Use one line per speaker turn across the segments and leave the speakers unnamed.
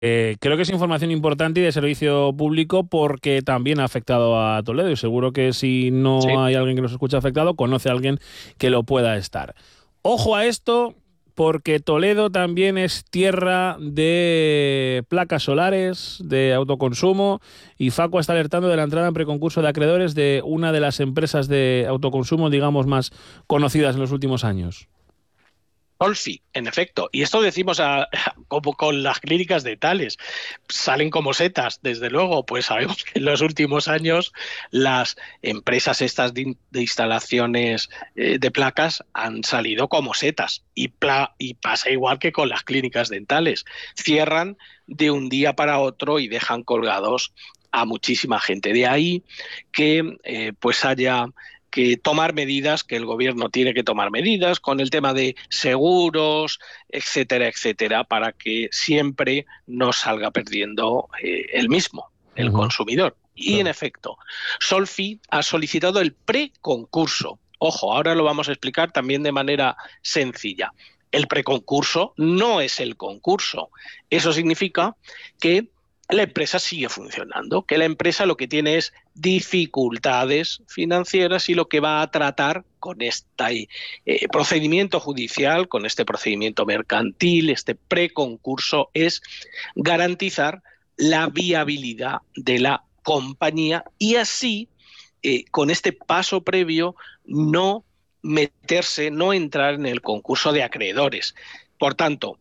Creo que es información importante y de servicio público porque también ha afectado a Toledo y seguro que si no
Sí.
hay alguien que nos escuche afectado, conoce a alguien que lo pueda estar. Ojo a esto porque Toledo también es tierra de placas solares, de autoconsumo y Facua está alertando de la entrada en preconcurso de acreedores de una de las empresas de autoconsumo, digamos, más conocidas en los últimos años.
Solfi, en efecto. Y esto decimos como con las clínicas dentales. Salen como setas, desde luego. Pues sabemos que en los últimos años las empresas estas de instalaciones de placas han salido como setas. Y pasa igual que con las clínicas dentales. Cierran de un día para otro y dejan colgados a muchísima gente. De ahí que pues haya que tomar medidas, que el gobierno tiene que tomar medidas con el tema de seguros, etcétera, etcétera, para que siempre no salga perdiendo el mismo, el
Ujú,
consumidor. Y en
claro.
efecto, Solfi ha solicitado el preconcurso. Ojo, ahora lo vamos a explicar también de manera sencilla. El preconcurso no es el concurso. Eso significa que la empresa sigue funcionando, que la empresa lo que tiene es dificultades financieras y lo que va a tratar con este procedimiento judicial, con este procedimiento mercantil, este preconcurso, es garantizar la viabilidad de la compañía y así, con este paso previo, no meterse, no entrar en el concurso de acreedores. Por tanto,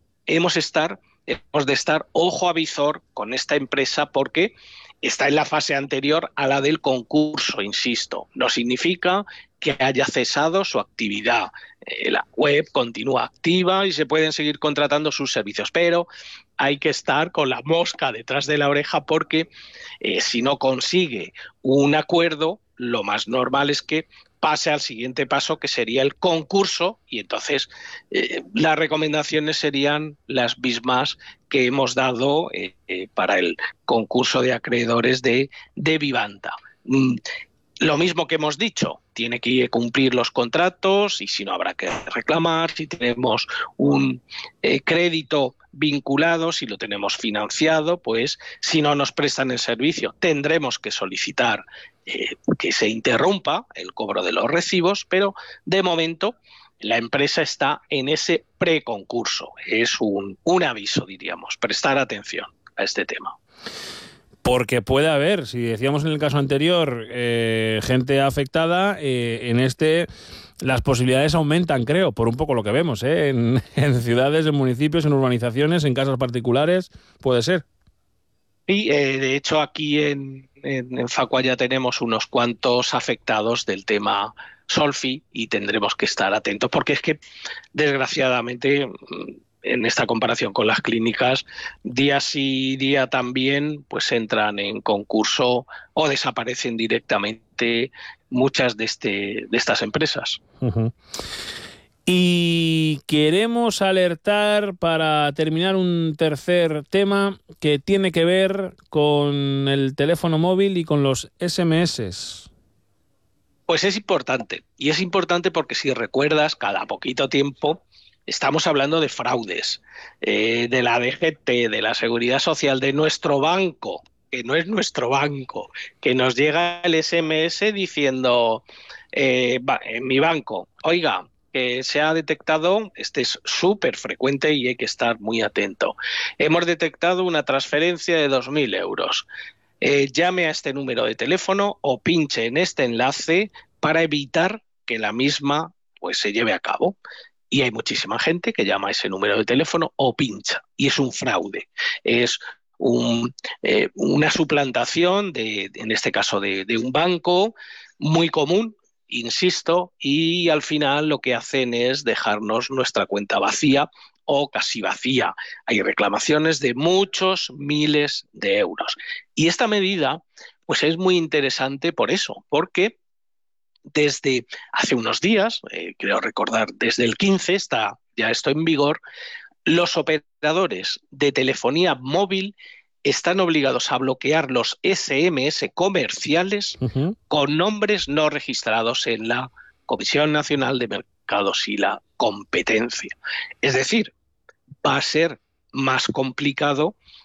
hemos de estar ojo a visor con esta empresa porque está en la fase anterior a la del concurso, insisto. No significa que haya cesado su actividad. La web continúa activa y se pueden seguir contratando sus servicios, pero hay que estar con la mosca detrás de la oreja porque si no consigue un acuerdo, lo más normal es que pase al siguiente paso, que sería el concurso, y entonces las recomendaciones serían las mismas que hemos dado para el concurso de acreedores de Vivanta. Lo mismo que hemos dicho, tiene que cumplir los contratos y si no habrá que reclamar, si tenemos un crédito vinculado, si lo tenemos financiado, pues si no nos prestan el servicio tendremos que solicitar que se interrumpa el cobro de los recibos, pero de momento la empresa está en ese preconcurso. Es un aviso, diríamos, prestar atención a este tema.
Porque puede haber, si decíamos en el caso anterior, gente afectada, en este las posibilidades aumentan, creo, por un poco lo que vemos, en ciudades, en municipios, en urbanizaciones, en casas particulares, puede ser.
Y de hecho aquí en Facua ya tenemos unos cuantos afectados del tema Solfi y tendremos que estar atentos porque es que desgraciadamente en esta comparación con las clínicas, día sí, día también, pues entran en concurso o desaparecen directamente muchas de estas empresas.
Ujú. Y queremos alertar para terminar un tercer tema que tiene que ver con el teléfono móvil y con los SMS.
Pues es importante, y es importante porque si recuerdas, cada poquito tiempo estamos hablando de fraudes, de la DGT, de la Seguridad Social, de nuestro banco, que no es nuestro banco, que nos llega el SMS diciendo en mi banco, oiga, que se ha detectado, este es súper frecuente y hay que estar muy atento. Hemos detectado una transferencia de 2.000 euros. Llame a este número de teléfono o pinche en este enlace para evitar que la misma pues se lleve a cabo. Y hay muchísima gente que llama a ese número de teléfono o pincha. Y es un fraude. Es una suplantación, en este caso, de un banco muy común, insisto, y al final lo que hacen es dejarnos nuestra cuenta vacía o casi vacía. Hay reclamaciones de muchos miles de euros. Y esta medida, pues es muy interesante por eso, porque desde hace unos días, creo recordar, desde el 15 está ya esto en vigor, los operadores de telefonía móvil están obligados a bloquear los SMS comerciales
Ujú.
con nombres no registrados en la Comisión Nacional de Mercados y la Competencia. Es decir, va a ser más complicado